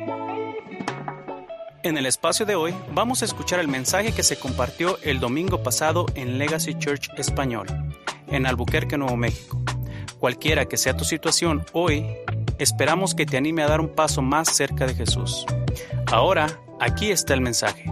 En el espacio de hoy vamos a escuchar el mensaje que se compartió el domingo pasado en Legacy Church Español, en Albuquerque, Nuevo México. Cualquiera que sea tu situación hoy, esperamos que te anime a dar un paso más cerca de Jesús. Ahora, aquí está el mensaje.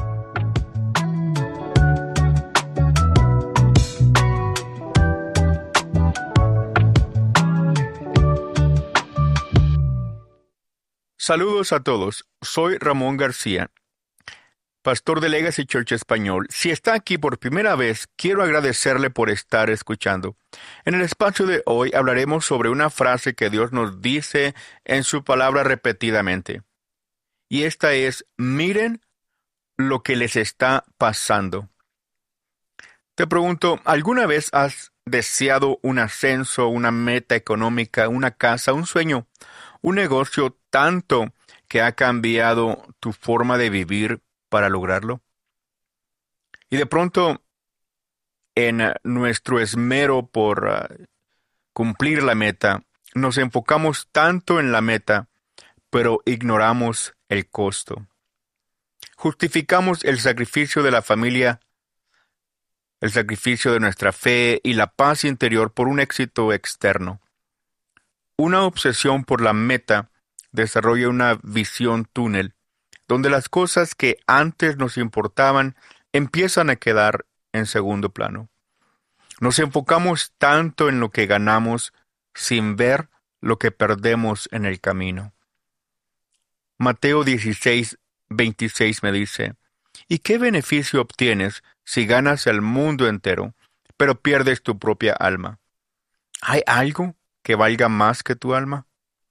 Saludos a todos, soy Ramón García, pastor de Legacy Church Español. Si está aquí por primera vez, quiero agradecerle por estar escuchando. En el espacio de hoy hablaremos sobre una frase que Dios nos dice en su palabra repetidamente. Y esta es: miren lo que les está pasando. Te pregunto, ¿alguna vez has deseado un ascenso, una meta económica, una casa, un sueño, un negocio tanto que ha cambiado tu forma de vivir para lograrlo? Y de pronto, en nuestro esmero por cumplir la meta, nos enfocamos tanto en la meta, pero ignoramos el costo. Justificamos el sacrificio de la familia, el sacrificio de nuestra fe y la paz interior por un éxito externo. Una obsesión por la meta desarrolla una visión túnel, donde las cosas que antes nos importaban empiezan a quedar en segundo plano. Nos enfocamos tanto en lo que ganamos sin ver lo que perdemos en el camino. Mateo 16:26 me dice: ¿y qué beneficio obtienes si ganas el mundo entero, pero pierdes tu propia alma? ¿Hay algo que valga más que tu alma?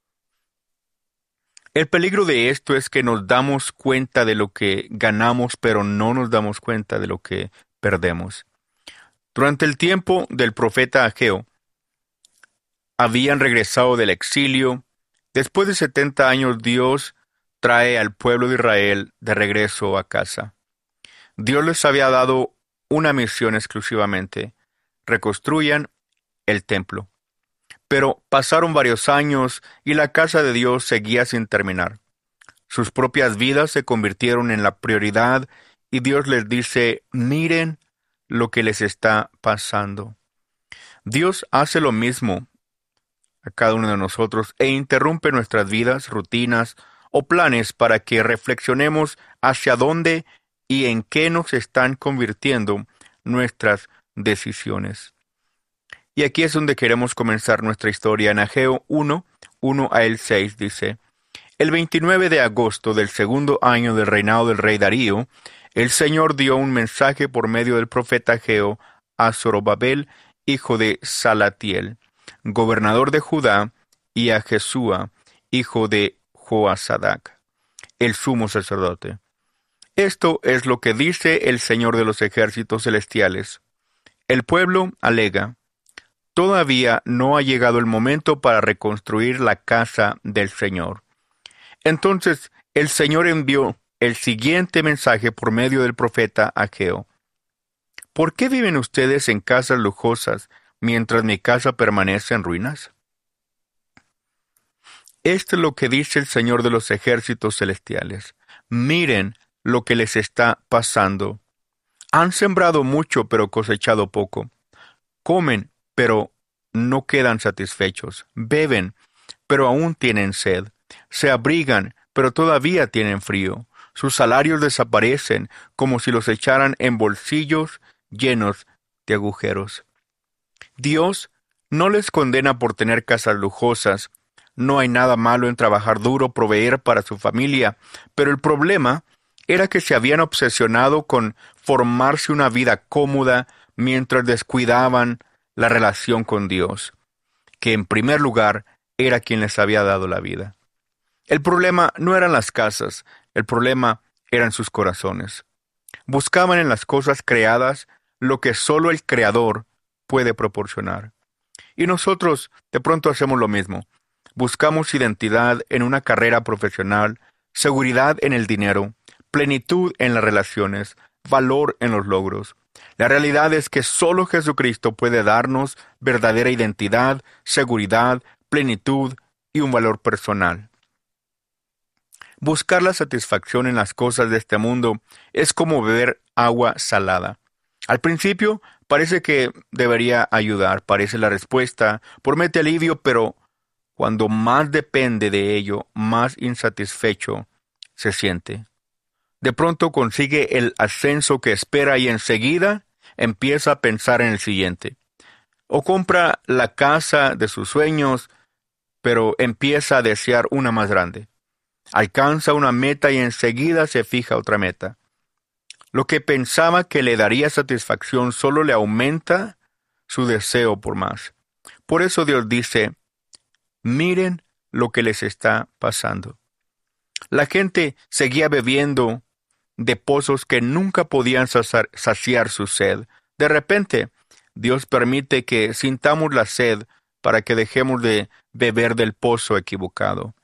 El peligro de esto es que nos damos cuenta de lo que ganamos, pero no nos damos cuenta de lo que perdemos. Durante el tiempo del profeta Ageo, habían regresado del exilio. Después de 70 años, Dios trae al pueblo de Israel de regreso a casa. Dios les había dado una misión exclusivamente: reconstruyan el templo. Pero pasaron varios años y la casa de Dios seguía sin terminar. Sus propias vidas se convirtieron en la prioridad y Dios les dice: miren lo que les está pasando. Dios hace lo mismo a cada uno de nosotros e interrumpe nuestras vidas, rutinas o planes para que reflexionemos hacia dónde y en qué nos están convirtiendo nuestras decisiones. Y aquí es donde queremos comenzar nuestra historia. En Ageo 1:1-6 dice: el 29 de agosto del segundo año del reinado del rey Darío, el Señor dio un mensaje por medio del profeta Ageo a Zorobabel, hijo de Salatiel, gobernador de Judá, y a Jesúa, hijo de Joasadac, el sumo sacerdote. Esto es lo que dice el Señor de los ejércitos celestiales. El pueblo alega: todavía no ha llegado el momento para reconstruir la casa del Señor. Entonces el Señor envió el siguiente mensaje por medio del profeta Ageo: ¿por qué viven ustedes en casas lujosas mientras mi casa permanece en ruinas? Esto es lo que dice el Señor de los ejércitos celestiales: miren lo que les está pasando. Han sembrado mucho, pero cosechado poco. Comen, pero no quedan satisfechos. Beben, pero aún tienen sed. Se abrigan, pero todavía tienen frío. Sus salarios desaparecen como si los echaran en bolsillos llenos de agujeros. Dios no les condena por tener casas lujosas. No hay nada malo en trabajar duro, proveer para su familia, pero el problema era que se habían obsesionado con formarse una vida cómoda mientras descuidaban la relación con Dios, que en primer lugar era quien les había dado la vida. El problema no eran las casas, el problema eran sus corazones. Buscaban en las cosas creadas lo que solo el Creador puede proporcionar. Y nosotros de pronto hacemos lo mismo. Buscamos identidad en una carrera profesional, seguridad en el dinero, plenitud en las relaciones, valor en los logros. La realidad es que solo Jesucristo puede darnos verdadera identidad, seguridad, plenitud y un valor personal. Buscar la satisfacción en las cosas de este mundo es como beber agua salada. Al principio parece que debería ayudar, parece la respuesta, promete alivio, pero cuando más depende de ello, más insatisfecho se siente. De pronto consigue el ascenso que espera y enseguida empieza a pensar en el siguiente. O compra la casa de sus sueños, pero empieza a desear una más grande. Alcanza una meta y enseguida se fija otra meta. Lo que pensaba que le daría satisfacción solo le aumenta su deseo por más. Por eso Dios dice, miren lo que les está pasando. La gente seguía bebiendo de pozos que nunca podían saciar su sed. De repente, Dios permite que sintamos la sed para que dejemos de beber del pozo equivocado.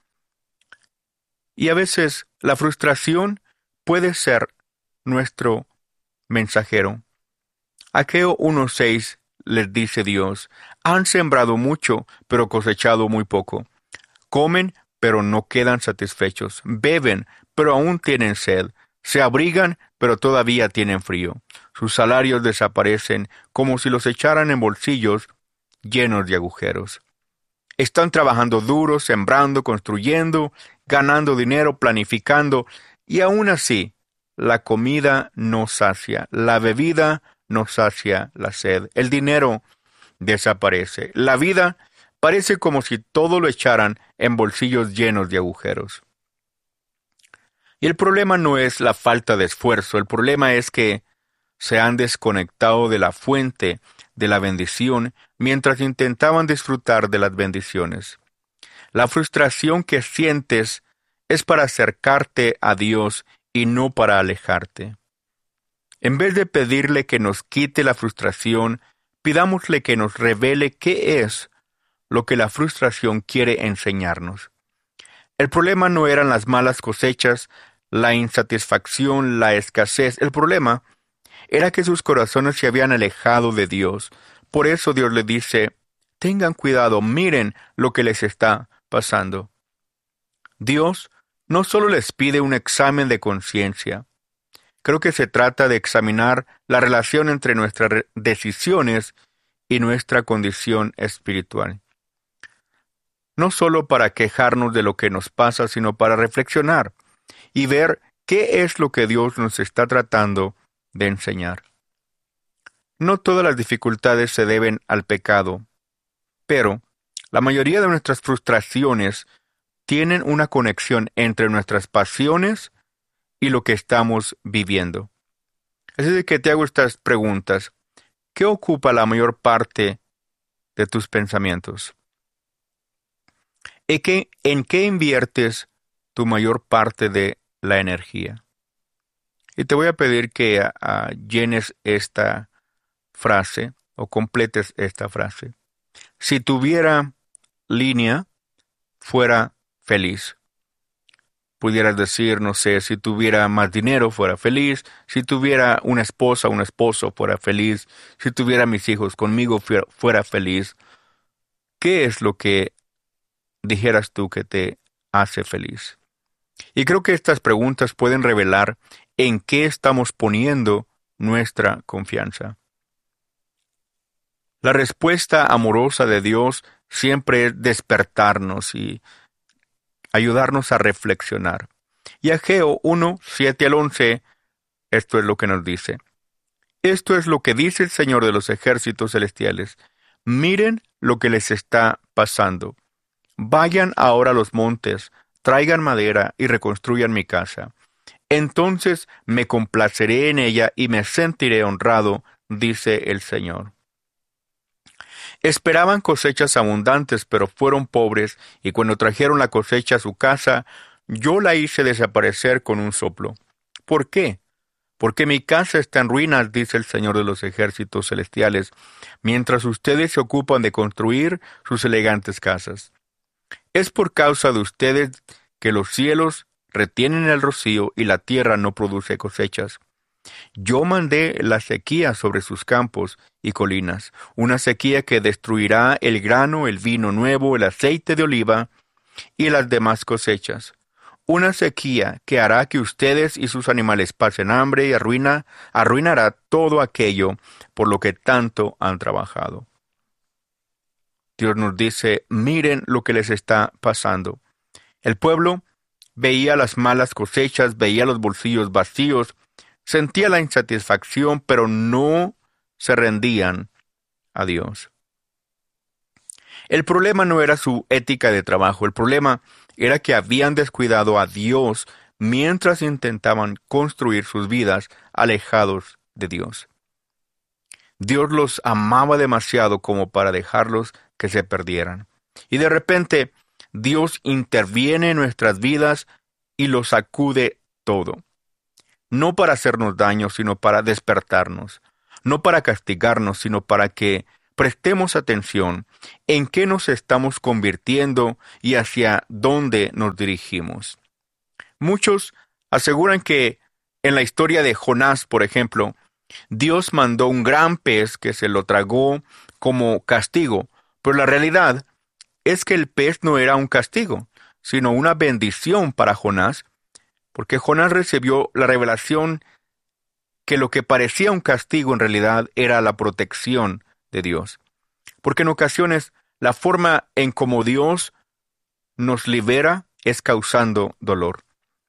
Y a veces la frustración puede ser nuestro mensajero. Ageo 1:6 les dice Dios, han sembrado mucho, pero cosechado muy poco. Comen, pero no quedan satisfechos. Beben, pero aún tienen sed. Se abrigan, pero todavía tienen frío. Sus salarios desaparecen como si los echaran en bolsillos llenos de agujeros. Están trabajando duro, sembrando, construyendo, ganando dinero, planificando, y aún así, la comida no sacia, la bebida no sacia la sed, el dinero desaparece. La vida parece como si todo lo echaran en bolsillos llenos de agujeros. Y el problema no es la falta de esfuerzo, el problema es que se han desconectado de la fuente de la bendición mientras intentaban disfrutar de las bendiciones. La frustración que sientes es para acercarte a Dios y no para alejarte. En vez de pedirle que nos quite la frustración, pidámosle que nos revele qué es lo que la frustración quiere enseñarnos. El problema no eran las malas cosechas, la insatisfacción, la escasez. El problema era que sus corazones se habían alejado de Dios. Por eso Dios les dice, tengan cuidado, miren lo que les está pasando. Dios no solo les pide un examen de conciencia. Creo que se trata de examinar la relación entre nuestras decisiones y nuestra condición espiritual. No solo para quejarnos de lo que nos pasa, sino para reflexionar y ver qué es lo que Dios nos está tratando de enseñar. No todas las dificultades se deben al pecado, pero la mayoría de nuestras frustraciones tienen una conexión entre nuestras pasiones y lo que estamos viviendo. Así de que te hago estas preguntas. ¿Qué ocupa la mayor parte de tus pensamientos? ¿En qué inviertes tu mayor parte de la energía? Y te voy a pedir que llenes esta frase o completes esta frase. Si tuviera línea, fuera feliz. Pudieras decir, no sé, si tuviera más dinero, fuera feliz. Si tuviera una esposa, un esposo, fuera feliz. Si tuviera mis hijos conmigo, fuera feliz. ¿Qué es lo que dijeras tú que te hace feliz? Y creo que estas preguntas pueden revelar en qué estamos poniendo nuestra confianza. La respuesta amorosa de Dios siempre es despertarnos y ayudarnos a reflexionar. Y Ageo 1:7-11, esto es lo que nos dice. Esto es lo que dice el Señor de los ejércitos celestiales. Miren lo que les está pasando. Vayan ahora a los montes, traigan madera y reconstruyan mi casa. Entonces me complaceré en ella y me sentiré honrado, dice el Señor. Esperaban cosechas abundantes, pero fueron pobres, y cuando trajeron la cosecha a su casa, yo la hice desaparecer con un soplo. ¿Por qué? Porque mi casa está en ruinas, dice el Señor de los ejércitos celestiales, mientras ustedes se ocupan de construir sus elegantes casas. Es por causa de ustedes que los cielos retienen el rocío y la tierra no produce cosechas. Yo mandé la sequía sobre sus campos y colinas, una sequía que destruirá el grano, el vino nuevo, el aceite de oliva y las demás cosechas. una sequía que hará que ustedes y sus animales pasen hambre y arruinará todo aquello por lo que tanto han trabajado. Dios nos dice, miren lo que les está pasando. El pueblo veía las malas cosechas, veía los bolsillos vacíos, sentía la insatisfacción, pero no se rendían a Dios. El problema no era su ética de trabajo, el problema era que habían descuidado a Dios mientras intentaban construir sus vidas alejados de Dios. Dios los amaba demasiado como para dejarlos que se perdieran. Y de repente, Dios interviene en nuestras vidas y lo sacude todo. No para hacernos daño, sino para despertarnos. No para castigarnos, sino para que prestemos atención en qué nos estamos convirtiendo y hacia dónde nos dirigimos. Muchos aseguran que en la historia de Jonás, por ejemplo, Dios mandó un gran pez que se lo tragó como castigo, pero la realidad es que el pez no era un castigo, sino una bendición para Jonás, porque Jonás recibió la revelación que lo que parecía un castigo en realidad era la protección de Dios. Porque en ocasiones la forma en cómo Dios nos libera es causando dolor.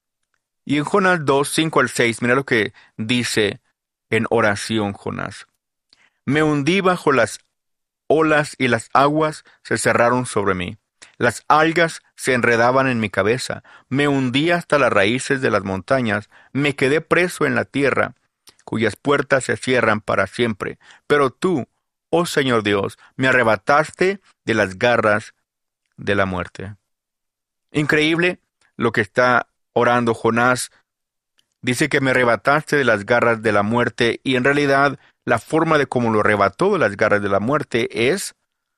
Y en Jonás 2, 5 al 6, mira lo que dice en oración Jonás. Me hundí bajo las olas y las aguas se cerraron sobre mí. Las algas se enredaban en mi cabeza. Me hundí hasta las raíces de las montañas. Me quedé preso en la tierra, cuyas puertas se cierran para siempre. Pero tú, oh Señor Dios, me arrebataste de las garras de la muerte. Increíble lo que está orando Jonás. Dice que me arrebataste de las garras de la muerte, y en realidad la forma de cómo lo arrebató de las garras de la muerte es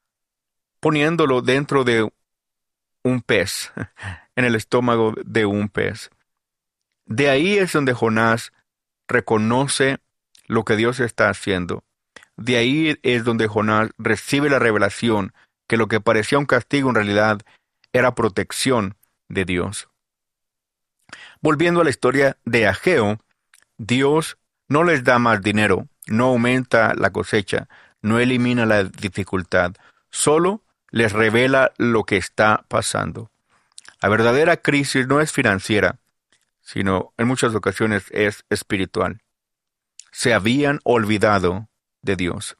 poniéndolo dentro de un pez, en el estómago de un pez. De ahí es donde Jonás reconoce lo que Dios está haciendo. De ahí es donde Jonás recibe la revelación que lo que parecía un castigo en realidad era protección de Dios. Volviendo a la historia de Ageo, Dios no les da más dinero, no aumenta la cosecha, no elimina la dificultad, solo les revela lo que está pasando. La verdadera crisis no es financiera, sino en muchas ocasiones es espiritual. Se habían olvidado de Dios.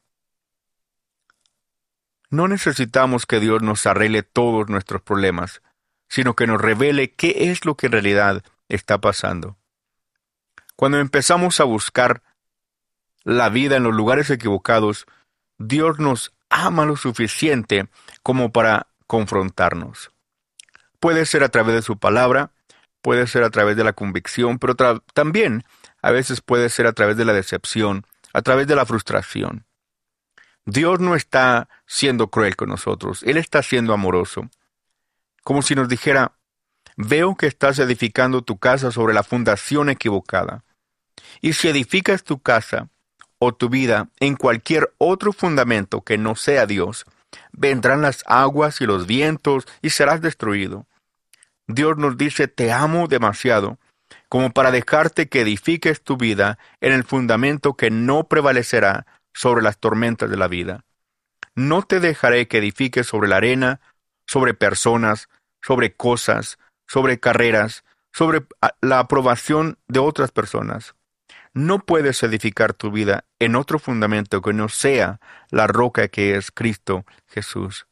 No necesitamos que Dios nos arregle todos nuestros problemas, sino que nos revele qué es lo que en realidad está pasando. Cuando empezamos a buscar la vida en los lugares equivocados, Dios nos ama lo suficiente como para confrontarnos. Puede ser a través de su palabra, puede ser a través de la convicción, pero también a veces puede ser a través de la decepción, a través de la frustración. Dios no está siendo cruel con nosotros, Él está siendo amoroso. Como si nos dijera, veo que estás edificando tu casa sobre la fundación equivocada. Y si edificas tu casa o tu vida en cualquier otro fundamento que no sea Dios, vendrán las aguas y los vientos y serás destruido. Dios nos dice, te amo demasiado como para dejarte que edifiques tu vida en el fundamento que no prevalecerá sobre las tormentas de la vida. No te dejaré que edifiques sobre la arena, sobre personas, sobre cosas, sobre carreras, sobre la aprobación de otras personas. No puedes edificar tu vida en otro fundamento que no sea la roca que es Cristo Jesús.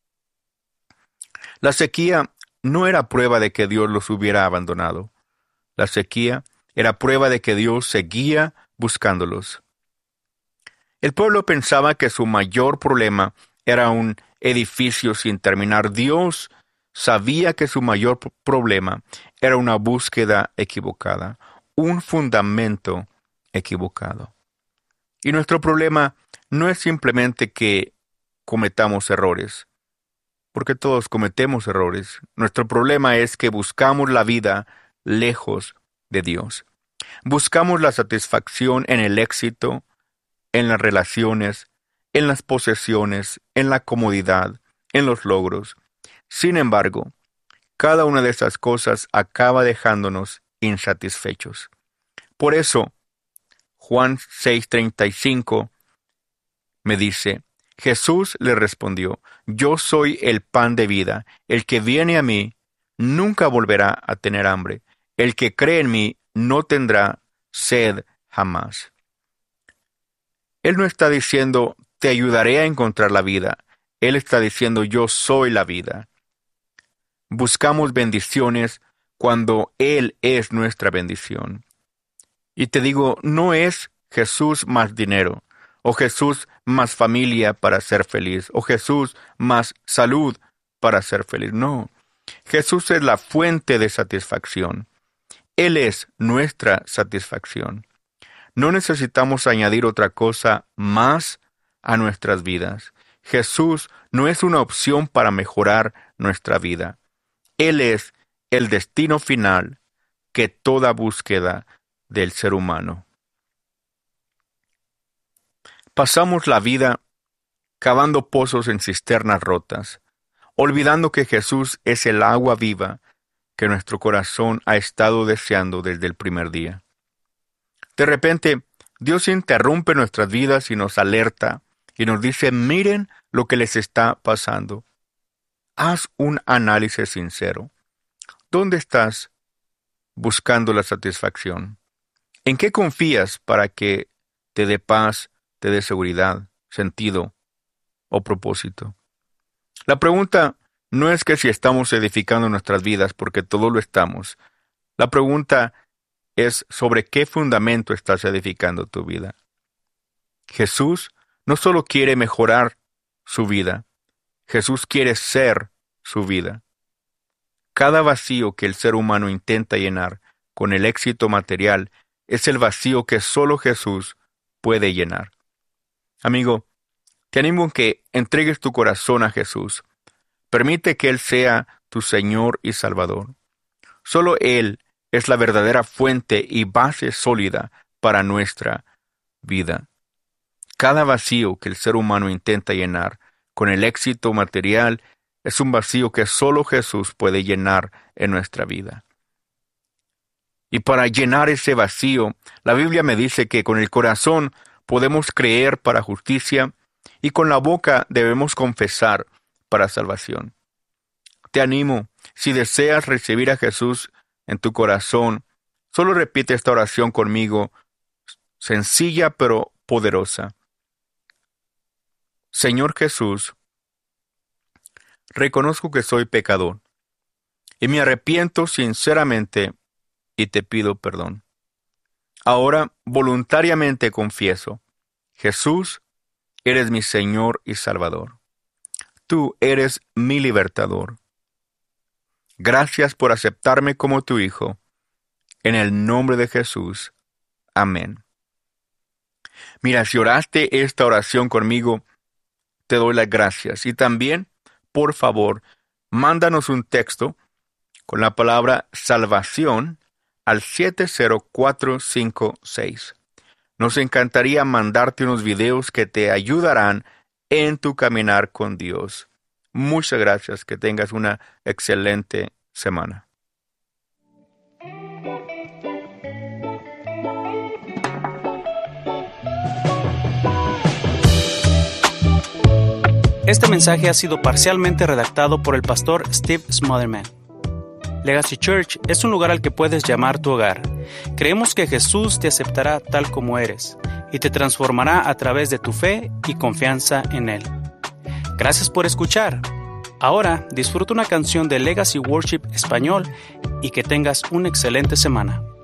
La sequía no era prueba de que Dios los hubiera abandonado. La sequía era prueba de que Dios seguía buscándolos. El pueblo pensaba que su mayor problema era un edificio sin terminar. Dios sabía que su mayor problema era una búsqueda equivocada, un fundamento equivocado. Y nuestro problema no es simplemente que cometamos errores, porque todos cometemos errores. Nuestro problema es que buscamos la vida lejos de Dios. Buscamos la satisfacción en el éxito, en las relaciones, en las posesiones, en la comodidad, en los logros. Sin embargo, cada una de estas cosas acaba dejándonos insatisfechos. Por eso, Juan 6:35 me dice, Jesús le respondió, yo soy el pan de vida. El que viene a mí nunca volverá a tener hambre. El que cree en mí no tendrá sed jamás. Él no está diciendo, te ayudaré a encontrar la vida. Él está diciendo, yo soy la vida. Buscamos bendiciones cuando Él es nuestra bendición. Y te digo, no es Jesús más dinero, o Jesús más familia para ser feliz, o Jesús más salud para ser feliz. No, Jesús es la fuente de satisfacción. Él es nuestra satisfacción. No necesitamos añadir otra cosa más a nuestras vidas. Jesús no es una opción para mejorar nuestra vida. Él es el destino final que toda búsqueda del ser humano. Pasamos la vida cavando pozos en cisternas rotas, olvidando que Jesús es el agua viva que nuestro corazón ha estado deseando desde el primer día. De repente, Dios interrumpe nuestras vidas y nos alerta y nos dice, miren lo que les está pasando. Haz un análisis sincero. ¿Dónde estás buscando la satisfacción? ¿En qué confías para que te dé paz, te dé seguridad, sentido o propósito? La pregunta no es que si estamos edificando nuestras vidas, porque todo lo estamos. La pregunta es sobre qué fundamento estás edificando tu vida. Jesús no solo quiere mejorar su vida, Jesús quiere ser su vida. Cada vacío que el ser humano intenta llenar con el éxito material es el vacío que solo Jesús puede llenar. Amigo, te animo a que entregues tu corazón a Jesús. Permite que Él sea tu Señor y Salvador. Solo Él es la verdadera fuente y base sólida para nuestra vida. Cada vacío que el ser humano intenta llenar con el éxito material es un vacío que solo Jesús puede llenar en nuestra vida. Y para llenar ese vacío, la Biblia me dice que con el corazón podemos creer para justicia y con la boca debemos confesar para salvación. Te animo, si deseas recibir a Jesús en tu corazón, solo repite esta oración conmigo, sencilla pero poderosa. Señor Jesús, reconozco que soy pecador y me arrepiento sinceramente y te pido perdón. Ahora voluntariamente confieso, Jesús, eres mi Señor y Salvador. Tú eres mi libertador. Gracias por aceptarme como tu Hijo. En el nombre de Jesús. Amén. Mira, si oraste esta oración conmigo, te doy las gracias. Y también, por favor, mándanos un texto con la palabra salvación al 70456. Nos encantaría mandarte unos videos que te ayudarán en tu caminar con Dios. Muchas gracias. Que tengas una excelente semana. Este mensaje ha sido parcialmente redactado por el pastor Steve Smotherman. Legacy Church es un lugar al que puedes llamar tu hogar. Creemos que Jesús te aceptará tal como eres y te transformará a través de tu fe y confianza en Él. Gracias por escuchar. Ahora disfruta una canción de Legacy Worship Español y que tengas una excelente semana.